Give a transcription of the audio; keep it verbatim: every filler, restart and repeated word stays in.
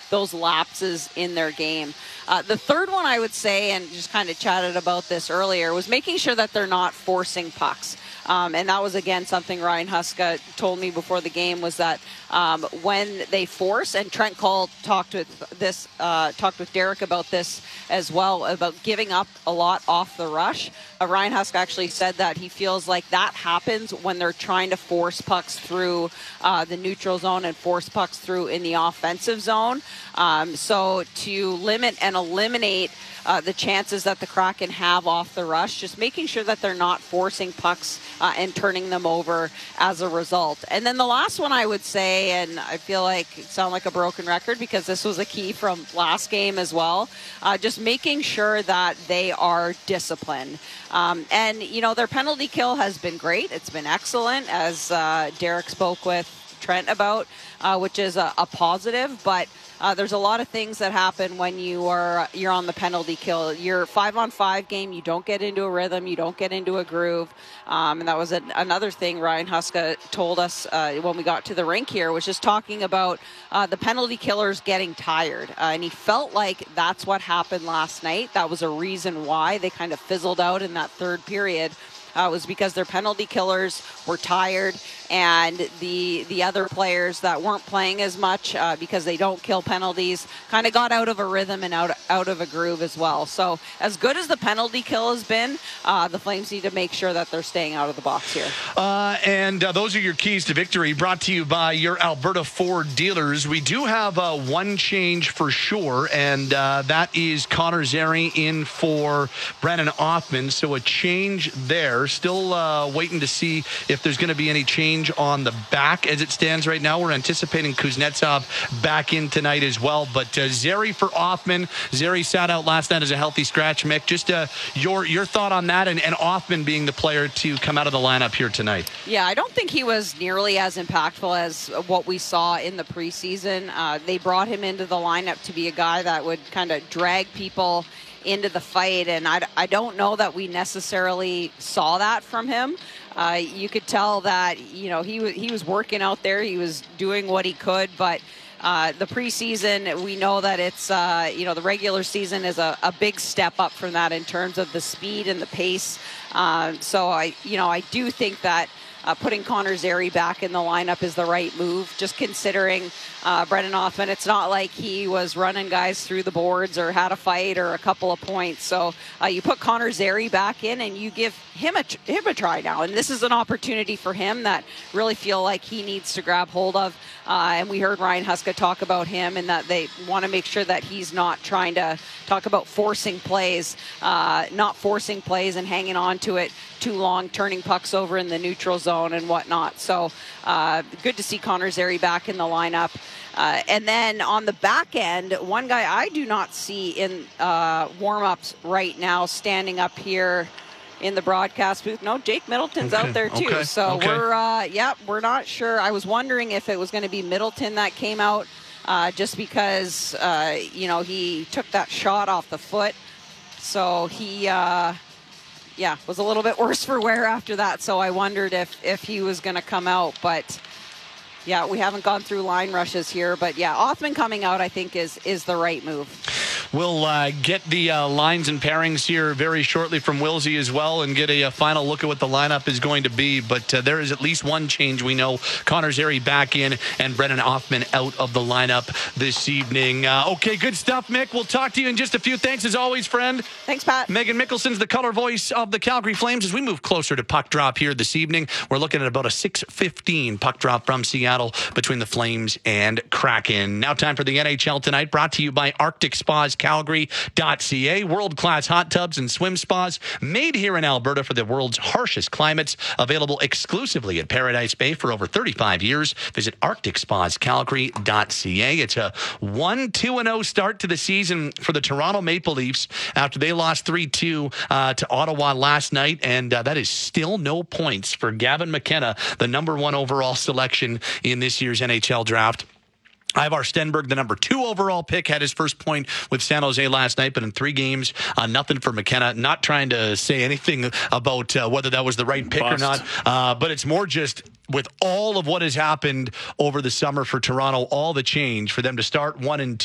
those lapses in their game. Uh, the third one I would say, and just kind of chatted about this earlier, was making sure that they're not forcing pucks. Um, and that was, again, something Ryan Huska told me before the game, was that um, when they force, and Trent Cull talked with this, uh, talked with Derek about this as well, about giving up a lot off the rush. Uh, Ryan Huska actually said that he feels like that happens when they're trying to force pucks through uh, the neutral zone and force pucks through in the offensive zone. Um, so to limit and eliminate Uh, the chances that the Kraken have off the rush, just making sure that they're not forcing pucks uh, and turning them over as a result. And then the last one I would say, and I feel like it sound like a broken record because this was a key from last game as well, uh, just making sure that they are disciplined. Um, and, you know, their penalty kill has been great. It's been excellent, as uh, Derek spoke with Trent about, uh, which is a, a positive, but Uh, there's a lot of things that happen when you are you're on the penalty kill. Your five-on-five game, you don't get into a rhythm, you don't get into a groove, um, and that was an, another thing Ryan Huska told us uh, when we got to the rink here, was just talking about uh, the penalty killers getting tired, uh, and he felt like that's what happened last night. That was a reason why they kind of fizzled out in that third period. Uh, was because their penalty killers were tired, and the the other players that weren't playing as much uh, because they don't kill penalties kind of got out of a rhythm and out out of a groove as well. So as good as the penalty kill has been, uh, the Flames need to make sure that they're staying out of the box here. Uh, and uh, those are your keys to victory, brought to you by your Alberta Ford dealers. We do have uh, one change for sure, and uh, that is Connor Zary in for Brennan Othmann. So a change there. Still uh, waiting to see if there's going to be any change on the back as it stands right now. We're anticipating Kuznetsov back in tonight as well. But uh, Zary for Othmann. Zary sat out last night as a healthy scratch. Mick, just uh, your your thought on that, and, and Othmann being the player to come out of the lineup here tonight. Yeah, I don't think he was nearly as impactful as what we saw in the preseason. Uh, they brought him into the lineup to be a guy that would kind of drag people into the fight, and I, I don't know that we necessarily saw that from him. Uh, you could tell that, you know, he, he was working out there, he was doing what he could, but uh, the preseason, we know that it's, uh, you know, the regular season is a, a big step up from that in terms of the speed and the pace. Uh, so, I, you know, I do think that Uh, putting Connor Zary back in the lineup is the right move, just considering uh, Brennan Othmann. It's not like he was running guys through the boards or had a fight or a couple of points. So uh, you put Connor Zary back in and you give him a, him a try now. And this is an opportunity for him that really feel like he needs to grab hold of. Uh, and we heard Ryan Huska talk about him and that they want to make sure that he's not trying to talk about forcing plays, uh, not forcing plays and hanging on to it too long, turning pucks over in the neutral zone and whatnot. So uh, good to see Connor Zary back in the lineup. Uh, and then on the back end, one guy I do not see in uh, warm-ups right now standing up here in the broadcast booth. No, Jake Middleton's okay. out there too. Okay. So okay. we're, uh, yeah, we're not sure. I was wondering if it was going to be Middleton that came out uh, just because, uh, you know, he took that shot off the foot. So he... Uh, yeah, was a little bit worse for wear after that. So I wondered if, if he was going to come out. But, yeah, we haven't gone through line rushes here. But, yeah, Othmann coming out, I think, is is the right move. We'll uh, get the uh, lines and pairings here very shortly from Wilsey as well and get a, a final look at what the lineup is going to be. But uh, there is at least one change we know. Connor Zary back in and Brennan Othmann out of the lineup this evening. Uh, okay, good stuff, Mick. We'll talk to you in just a few. Thanks as always, friend. Thanks, Pat. Megan Mickelson's the color voice of the Calgary Flames as we move closer to puck drop here this evening. We're looking at about a six fifteen puck drop from Seattle between the Flames and Kraken. Now time for the N H L Tonight, brought to you by Arctic Spas Calgary dot C A. World-class hot tubs and swim spas made here in Alberta for the world's harshest climates. Available exclusively at Paradise Bay for over thirty-five years. Visit Arctic Spas Calgary dot C A. It's a one two and oh start to the season for the Toronto Maple Leafs after they lost three two uh, to Ottawa last night. And uh, that is still no points for Gavin McKenna, the number one overall selection in this year's N H L draft. Ivar Stenberg, the number two overall pick, had his first point with San Jose last night, but in three games, uh, nothing for McKenna. Not trying to say anything about uh, whether that was the right pick Bust. or not, uh, but it's more just with all of what has happened over the summer for Toronto, all the change for them to start one and